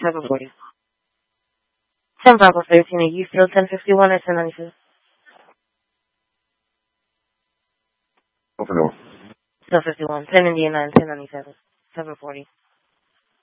740. 10 Bravo 13, are you still 1051 or 1096? Open door. Still 51. 10 Indian 9, 1097. 740.